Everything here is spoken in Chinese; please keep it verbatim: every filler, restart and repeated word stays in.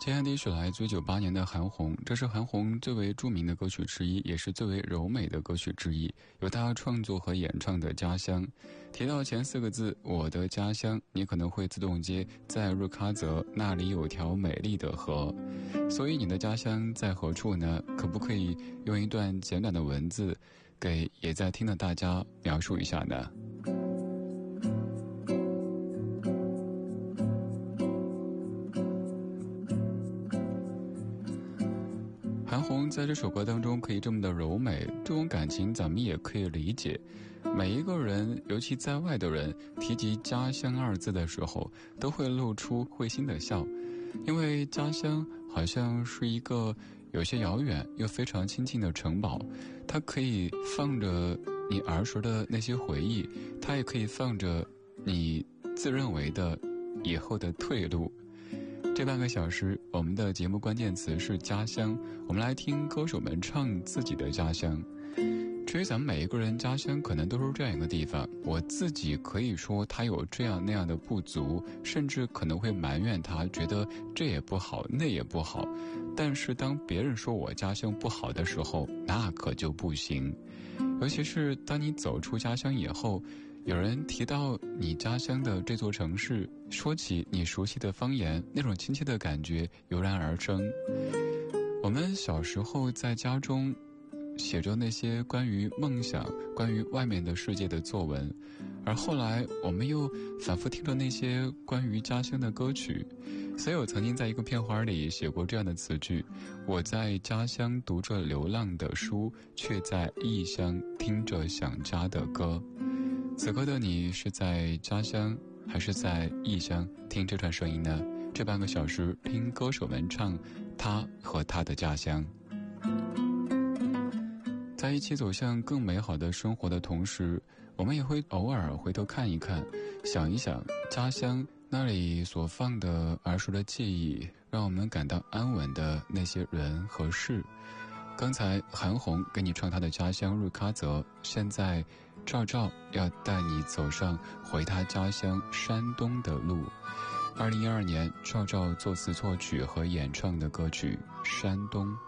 接下来一首来自一九八年的韩红，这是韩红最为著名的歌曲之一，也是最为柔美的歌曲之一，由她创作和演唱的《家乡》。提到前四个字我的家乡，你可能会自动接在日喀则，那里有条美丽的河。所以你的家乡在何处呢？可不可以用一段简短的文字给也在听的大家描述一下呢？韩红在这首歌当中可以这么的柔美，这种感情咱们也可以理解。每一个人，尤其在外的人，提及家乡二字的时候，都会露出会心的笑，因为家乡好像是一个有些遥远又非常亲近的城堡，它可以放着你儿时的那些回忆，它也可以放着你自认为的以后的退路。这半个小时，我们的节目关键词是家乡，我们来听歌手们唱自己的家乡。至于咱们每一个人家乡可能都是这样一个地方，我自己可以说他有这样那样的不足，甚至可能会埋怨他，觉得这也不好那也不好。但是当别人说我家乡不好的时候，那可就不行。尤其是当你走出家乡以后，有人提到你家乡的这座城市，说起你熟悉的方言，那种亲切的感觉油然而生。我们小时候在家中写着那些关于梦想、关于外面的世界的作文，而后来我们又反复听着那些关于家乡的歌曲。所以我曾经在一个片花里写过这样的词句：我在家乡读着流浪的书，却在异乡听着想家的歌。此刻的你是在家乡还是在异乡听这段声音呢？这半个小时听歌手们唱他和他的家乡。在一起走向更美好的生活的同时，我们也会偶尔回头看一看，想一想家乡那里所放的儿时的记忆，让我们感到安稳的那些人和事。刚才韩红给你唱她的家乡日喀则，现在赵照要带你走上回他家乡山东的路。二零一二年赵照作词作曲和演唱的歌曲《山东》。